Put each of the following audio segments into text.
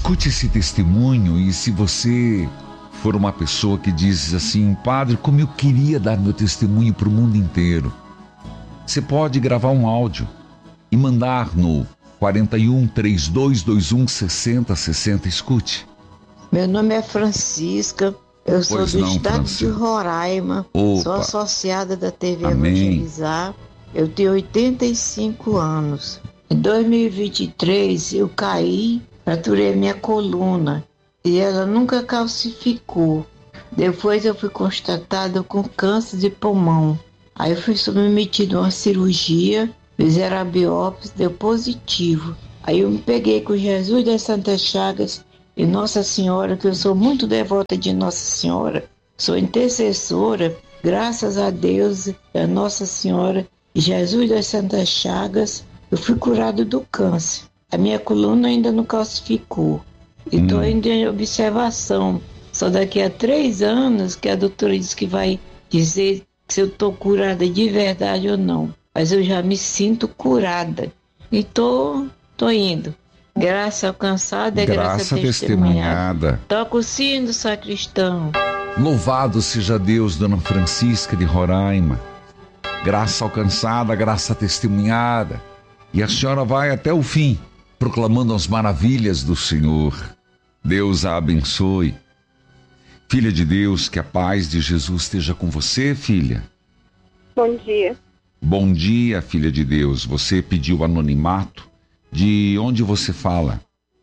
Escute esse testemunho e se você for uma pessoa que diz assim, padre, como eu queria dar meu testemunho para o mundo inteiro, você pode gravar um áudio e mandar no 41 3221 6060. Escute. Meu nome é Francisca, eu sou do estado Francisca. de Roraima, sou associada da TV Amém. Evangelizar, eu tenho 85 anos. Em 2023 eu caí, fraturei minha coluna e ela nunca calcificou. Depois eu fui constatada com câncer de pulmão. Aí eu fui submetida a uma cirurgia, fizeram a biópsia, deu positivo. Aí eu me peguei com Jesus das Santas Chagas e Nossa Senhora, que eu sou muito devota de Nossa Senhora, sou intercessora, graças a Deus, a Nossa Senhora e Jesus das Santas Chagas, eu fui curado do câncer. A minha coluna ainda não calcificou. E estou ainda em observação. Só daqui a 3 anos que a doutora disse que vai dizer se eu estou curada de verdade ou não. Mas eu já me sinto curada. E tô indo. Graça alcançada é graça testemunhada. Toca o sino, sacristão. Louvado seja Deus, Dona Francisca de Roraima. Graça alcançada, graça testemunhada. E a senhora vai até o fim, proclamando as maravilhas do Senhor. Deus a abençoe. Filha de Deus, que a paz de Jesus esteja com você, filha. Bom dia. Bom dia, filha de Deus. Você pediu anonimato. De onde você fala?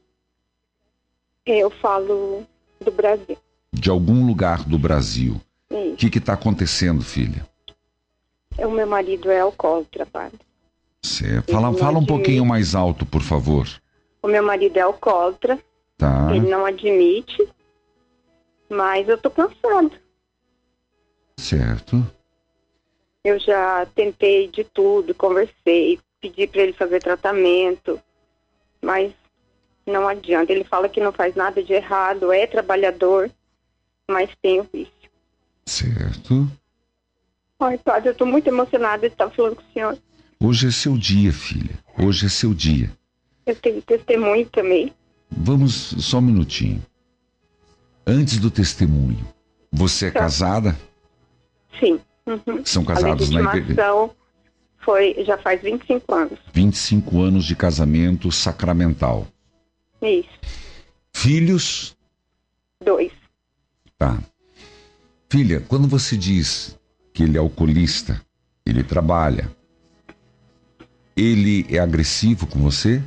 Eu falo do Brasil. De algum lugar do Brasil. Isso. O que está acontecendo, filha? O meu marido é alcoólatra, padre. Fala um pouquinho mais alto, por favor. O meu marido é alcoólatra. Tá. Ele não admite, mas eu tô cansada. Certo. Eu já tentei de tudo, conversei, pedi para ele fazer tratamento, mas não adianta. Ele fala que não faz nada de errado, é trabalhador, mas tem o vício. Certo. Ai, padre, eu tô muito emocionada de estar falando com o senhor. Hoje é seu dia, filha. Hoje é seu dia. Eu tenho testemunho também. Vamos, só um minutinho. Antes do testemunho, você é casada? Sim. Uhum. São casados na igreja? Já faz 25 anos. 25 anos de casamento sacramental. Isso. Filhos? 2. Tá. Filha, quando você diz que ele é alcoolista, ele trabalha, ele é agressivo com você?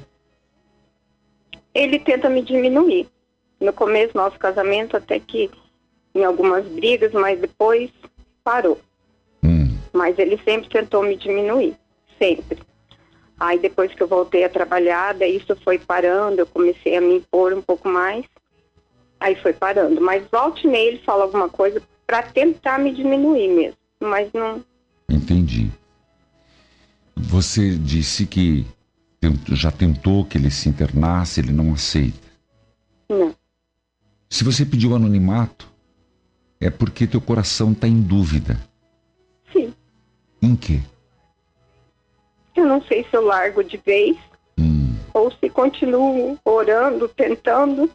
Ele tenta me diminuir. No começo do nosso casamento, até que em algumas brigas, mas depois parou. Mas ele sempre tentou me diminuir, sempre. Aí depois que eu voltei a trabalhar, daí isso foi parando, eu comecei a me impor um pouco mais, aí foi parando. Mas volte e meia ele fala alguma coisa para tentar me diminuir mesmo, mas não... Entendi. Você disse que já tentou que ele se internasse, ele não aceita. Não. Se você pediu anonimato, é porque teu coração está em dúvida. Sim. Em quê? Eu não sei se eu largo de vez ou se continuo orando, tentando.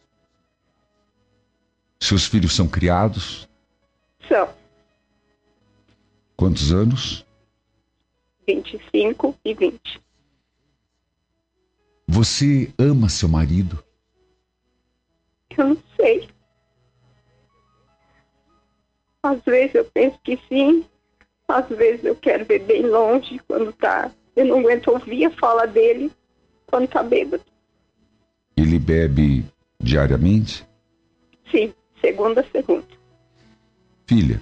Seus filhos são criados? São. Quantos anos? 25 e 20. Você ama seu marido? Eu não sei. Às vezes eu penso que sim, às vezes eu quero ver bem longe quando tá. Eu não aguento ouvir a fala dele quando tá bêbado. Ele bebe diariamente? Sim, segunda a segunda. Filha,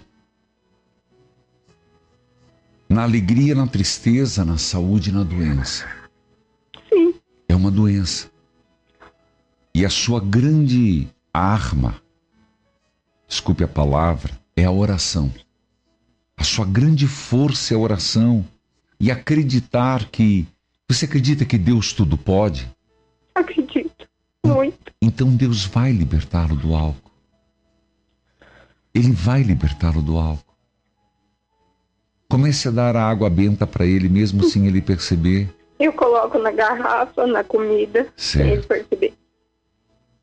na alegria, na tristeza, na saúde e na doença. Sim. É uma doença. E a sua grande arma, desculpe a palavra, é a oração. A sua grande força é a oração. E acreditar que... Você acredita que Deus tudo pode? Acredito. Muito. Então Deus vai libertá-lo do álcool. Ele vai libertá-lo do álcool. Comece a dar a água benta para ele, mesmo sem ele perceber. Eu coloco na garrafa, na comida, sem ele perceber.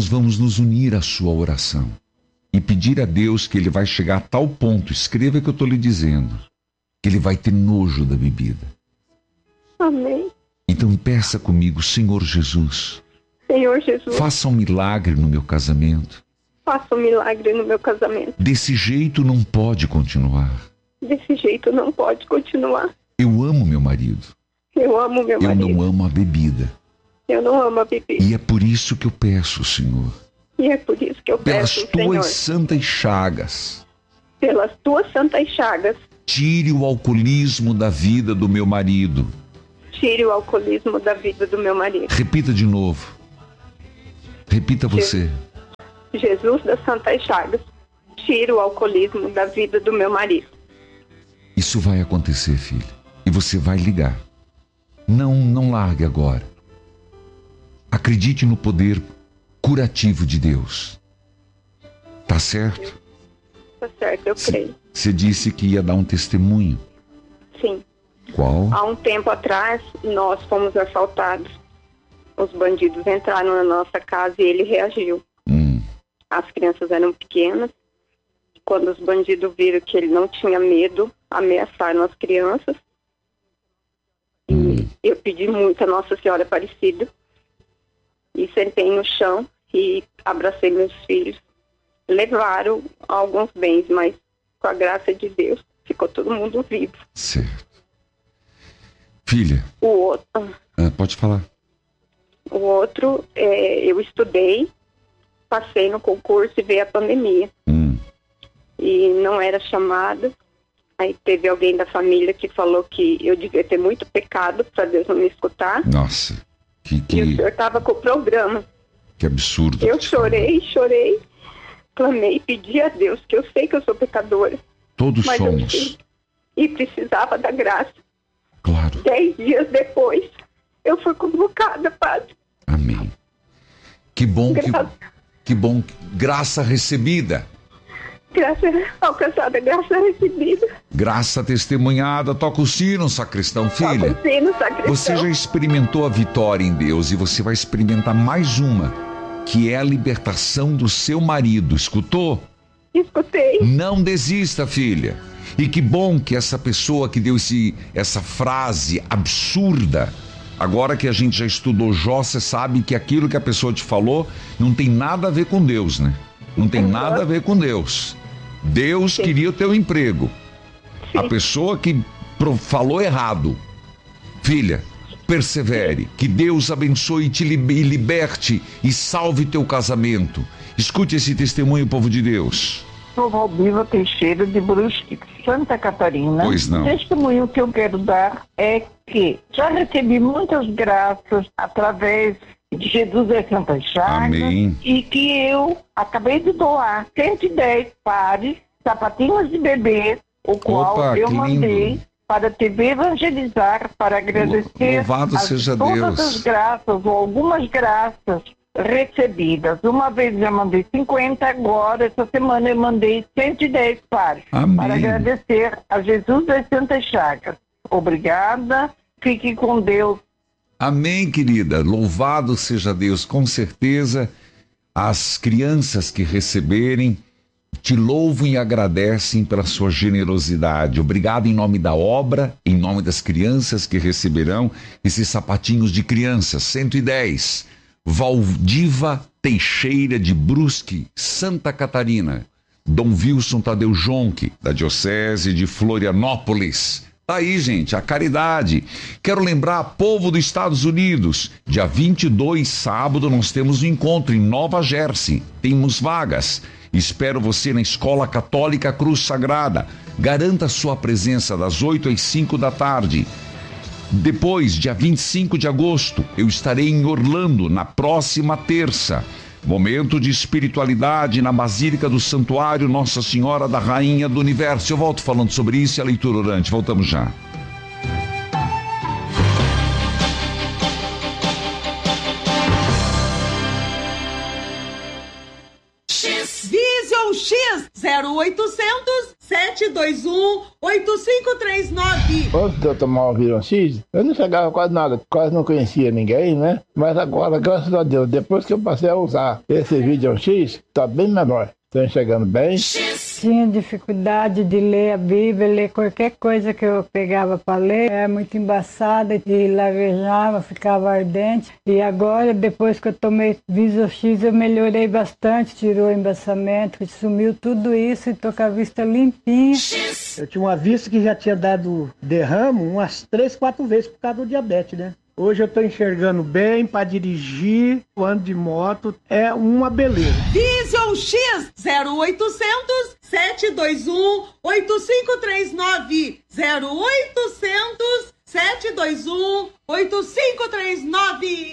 vamos nos unir à sua oração e pedir a Deus que Ele vai chegar a tal ponto, escreva o que eu estou lhe dizendo, que Ele vai ter nojo da bebida. Amém. Então peça comigo, Senhor Jesus, faça um milagre no meu casamento. Faça um milagre no meu casamento. Desse jeito não pode continuar. Desse jeito não pode continuar. Eu amo meu marido. Eu amo meu marido. Eu não amo a bebida. Eu não amo a bebida. E é por isso que eu peço, Senhor. E é por isso que eu peço, Senhor. Pelas tuas santas chagas. Pelas tuas santas chagas. Tire o alcoolismo da vida do meu marido. Tire o alcoolismo da vida do meu marido. Repita de novo. Repita você. Jesus das Santas Chagas, tire o alcoolismo da vida do meu marido. Isso vai acontecer, filha. E você vai ligar. Não largue agora. Acredite no poder curativo de Deus. Tá certo? Tá certo, eu creio. Você disse que ia dar um testemunho. Sim. Qual? Há um tempo atrás, nós fomos assaltados. Os bandidos entraram na nossa casa e ele reagiu. As crianças eram pequenas. Quando os bandidos viram que ele não tinha medo, ameaçaram as crianças. E eu pedi muito a Nossa Senhora Aparecida. E sentei no chão e abracei meus filhos. Levaram alguns bens, mas com a graça de Deus, ficou todo mundo vivo. Certo. Filha. O outro... pode falar. O outro, eu estudei, passei no concurso e veio a pandemia. E não era chamada. Aí teve alguém da família que falou que eu devia ter muito pecado para Deus não me escutar. Nossa, E o senhor estava com o programa. Que absurdo. Eu chorei, clamei, pedi a Deus, que eu sei que eu sou pecadora. Todos somos. E precisava da graça. Claro. 10 dias depois, eu fui convocada, padre. Amém. Que bom, que bom. Graça recebida. Graça alcançada, graça recebida. Graça testemunhada. Toca o sino, sacristão, filha. Toca o sino, sacristão. Você já experimentou a vitória em Deus e você vai experimentar mais uma, que é a libertação do seu marido. Escutou? Escutei. Não desista, filha. E que bom que essa pessoa que deu essa frase absurda, agora que a gente já estudou Jó, você sabe que aquilo que a pessoa te falou não tem nada a ver com Deus, né? Não tem nada a ver com Deus. Deus queria o teu emprego. A pessoa que falou errado. Filha, persevere. Que Deus abençoe e te liberte e salve teu casamento. Escute esse testemunho, povo de Deus. Sou Valdiva Teixeira de Brusque, Santa Catarina. Pois não. O testemunho que eu quero dar é que já recebi muitas graças através de Jesus das Santas Chagas. Amém. E que eu acabei de doar 110 pares, sapatinhos de bebê, o qual eu mandei para a TV Evangelizar, para agradecer Louvado seja todas Deus. as graças, ou algumas graças recebidas. Uma vez já mandei 50, agora essa semana eu mandei 110 pares. Amém. Para agradecer a Jesus das Santas Chagas. Obrigada, fique com Deus. Amém, querida. Louvado seja Deus. Com certeza, as crianças que receberem te louvam e agradecem pela sua generosidade. Obrigado em nome da obra, em nome das crianças que receberão esses sapatinhos de crianças. 110. Valdiva Teixeira de Brusque, Santa Catarina. Dom Wilson Tadeu Jonque, da Diocese de Florianópolis. Tá aí, gente, a caridade. Quero lembrar, povo dos Estados Unidos, dia 22, sábado, nós temos um encontro em Nova Jersey. Temos vagas. Espero você na Escola Católica Cruz Sagrada. Garanta sua presença das 8 às 5 da tarde. Depois, dia 25 de agosto, eu estarei em Orlando, na próxima terça. Momento de espiritualidade na Basílica do Santuário Nossa Senhora da Rainha do Universo. Eu volto falando sobre isso e a leitura orante. Voltamos já. Vision X 0800 721-8539. Antes de eu tomar o Viron X, eu não chegava quase nada, quase não conhecia ninguém, né? Mas agora, graças a Deus, depois que eu passei a usar esse Viron X, tá bem menor. Estou enxergando bem. Tinha dificuldade de ler a Bíblia, ler qualquer coisa que eu pegava para ler. Era muito embaçada e lavejava, ficava ardente. E agora, depois que eu tomei Vision X, eu melhorei bastante. Tirou o embaçamento, sumiu tudo isso e tô com a vista limpinha. Eu tinha uma vista que já tinha dado derrame umas 3, 4 vezes por causa do diabetes, né? Hoje eu tô enxergando bem para dirigir, ando de moto, é uma beleza. Vision X 0800 721 8539 0800 721 8539.